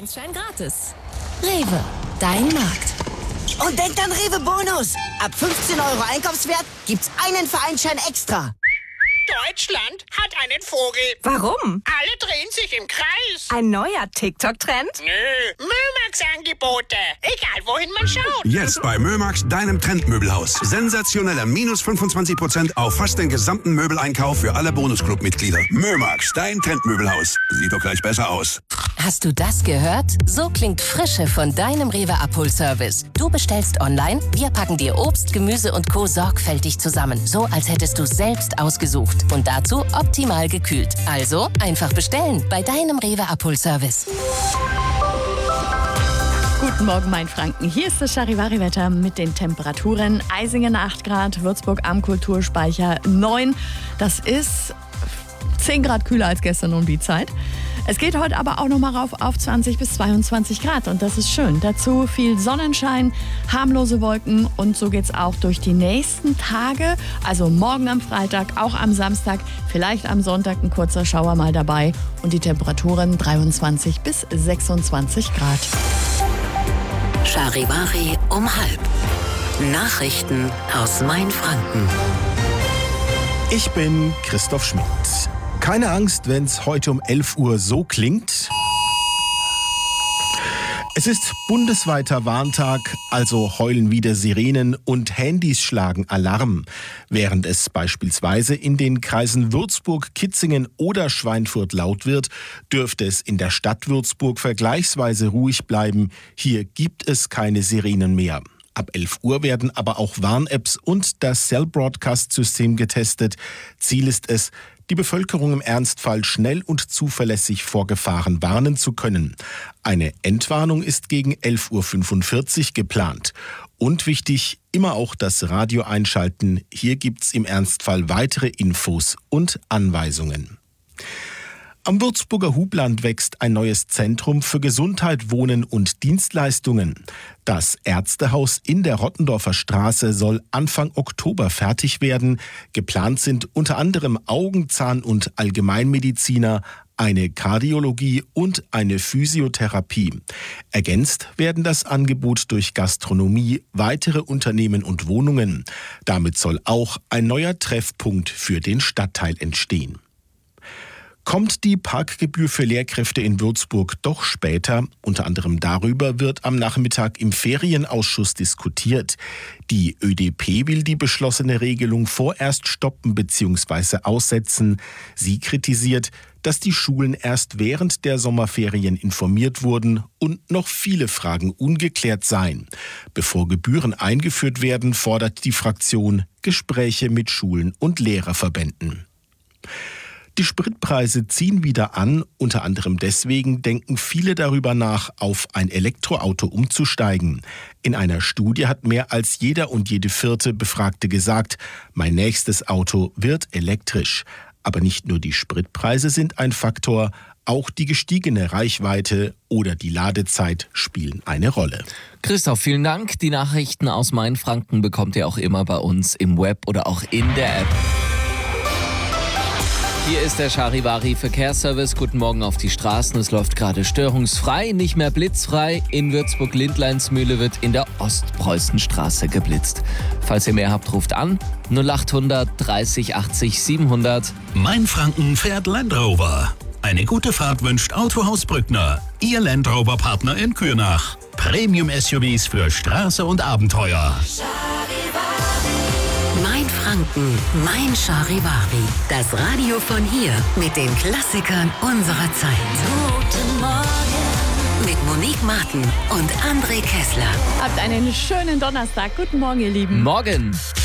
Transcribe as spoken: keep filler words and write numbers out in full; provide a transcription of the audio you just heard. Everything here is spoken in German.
Vereinsschein gratis. Rewe, dein Markt. Und denkt an Rewe Bonus. Ab fünfzehn Euro Einkaufswert gibt's einen Vereinsschein extra. Deutschland hat einen Vogel. Warum? Alle drehen sich im Kreis. Ein neuer TikTok-Trend? Nö, Mömax-Angebote. Egal, wohin man schaut. Jetzt bei Mömax, deinem Trendmöbelhaus. Sensationelle minus fünfundzwanzig Prozent auf fast den gesamten Möbeleinkauf für alle Bonusclub-Mitglieder. Mömax, dein Trendmöbelhaus. Sieht doch gleich besser aus. Hast du das gehört? So klingt Frische von deinem Rewe-Abholservice. Du bestellst online, wir packen dir Obst, Gemüse und Co. sorgfältig zusammen. So, als hättest du selbst ausgesucht. Und dazu optimal gekühlt. Also einfach bestellen bei deinem Rewe-Abholservice. Guten Morgen, mein Franken. Hier ist das Charivari-Wetter mit den Temperaturen. Eisingen acht Grad, Würzburg am Kulturspeicher neun. Das ist zehn Grad kühler als gestern um die Zeit. Es geht heute aber auch noch mal rauf auf zwanzig bis zweiundzwanzig Grad und das ist schön. Dazu viel Sonnenschein, harmlose Wolken und so geht's auch durch die nächsten Tage. Also morgen am Freitag, auch am Samstag, vielleicht am Sonntag ein kurzer Schauer mal dabei und die Temperaturen dreiundzwanzig bis sechsundzwanzig Grad. Charivari um halb. Nachrichten aus Mainfranken. Ich bin Christoph Schmidt. Keine Angst, wenn es heute um elf Uhr so klingt. Es ist bundesweiter Warntag, also heulen wieder Sirenen und Handys schlagen Alarm. Während es beispielsweise in den Kreisen Würzburg, Kitzingen oder Schweinfurt laut wird, dürfte es in der Stadt Würzburg vergleichsweise ruhig bleiben. Hier gibt es keine Sirenen mehr. Ab elf Uhr werden aber auch Warn-Apps und das Cell-Broadcast-System getestet. Ziel ist es, die Bevölkerung im Ernstfall schnell und zuverlässig vor Gefahren warnen zu können. Eine Entwarnung ist gegen elf Uhr fünfundvierzig geplant. Und wichtig, immer auch das Radio einschalten. Hier gibt's im Ernstfall weitere Infos und Anweisungen. Am Würzburger Hubland wächst ein neues Zentrum für Gesundheit, Wohnen und Dienstleistungen. Das Ärztehaus in der Rottendorfer Straße soll Anfang Oktober fertig werden. Geplant sind unter anderem Augen-, Zahn- und Allgemeinmediziner, eine Kardiologie und eine Physiotherapie. Ergänzt werden das Angebot durch Gastronomie, weitere Unternehmen und Wohnungen. Damit soll auch ein neuer Treffpunkt für den Stadtteil entstehen. Kommt die Parkgebühr für Lehrkräfte in Würzburg doch später? Unter anderem darüber wird am Nachmittag im Ferienausschuss diskutiert. Die Ö D P will die beschlossene Regelung vorerst stoppen bzw. aussetzen. Sie kritisiert, dass die Schulen erst während der Sommerferien informiert wurden und noch viele Fragen ungeklärt seien. Bevor Gebühren eingeführt werden, fordert die Fraktion Gespräche mit Schulen und Lehrerverbänden. Die Spritpreise ziehen wieder an. Unter anderem deswegen denken viele darüber nach, auf ein Elektroauto umzusteigen. In einer Studie hat mehr als jeder und jede vierte Befragte gesagt, mein nächstes Auto wird elektrisch. Aber nicht nur die Spritpreise sind ein Faktor, auch die gestiegene Reichweite oder die Ladezeit spielen eine Rolle. Christoph, vielen Dank. Die Nachrichten aus Mainfranken bekommt ihr auch immer bei uns im Web oder auch in der App. Hier ist der Charivari Verkehrsservice. Guten Morgen auf die Straßen. Es läuft gerade störungsfrei, nicht mehr blitzfrei. In Würzburg-Lindleinsmühle wird in der Ostpreußenstraße geblitzt. Falls ihr mehr habt, ruft an null achthundert dreißig achtzig siebenhundert. Mainfranken fährt Land Rover. Eine gute Fahrt wünscht Autohaus Brückner. Ihr Land Rover Partner in Kürnach. Premium-S U Vs für Straße und Abenteuer. Mainfranken, mein Charivari. Das Radio von hier mit den Klassikern unserer Zeit. Guten Morgen. Mit Monique Martin und André Kessler. Habt einen schönen Donnerstag. Guten Morgen, ihr Lieben. Morgen.